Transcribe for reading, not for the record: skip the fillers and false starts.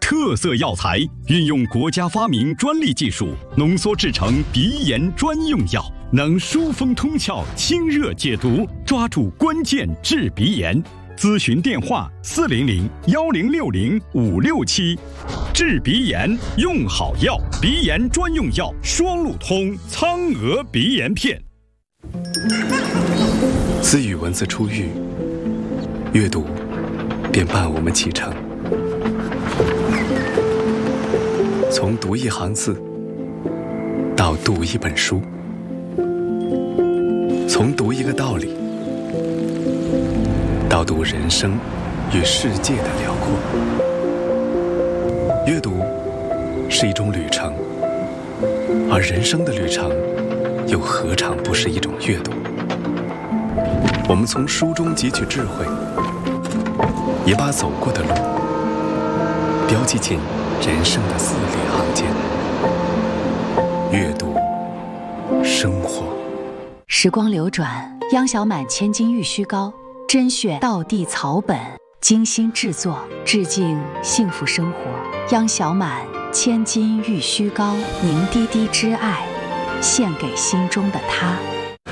特色药材，运用国家发明专利技术，浓缩制成鼻炎专用药，能疏风通窍、清热解毒，抓住关键治鼻炎。咨询电话：400-1060-567。治鼻炎用好药，鼻炎专用药双鹿通苍鹅鼻炎片。 自语文字初遇，阅读便伴我们启程。从读一行字到读一本书，从读一个道理到读人生与世界的辽阔。阅读是一种旅程，而人生的旅程又何尝不是一种阅读？我们从书中汲取智慧，也把走过的路标记进人生的字里行间。阅读，生活。 时光流转，央小满千金玉虚膏，甄选道地草本，精心制作，致敬幸福生活。央小满千金玉虚膏，凝滴滴之爱，献给心中的他。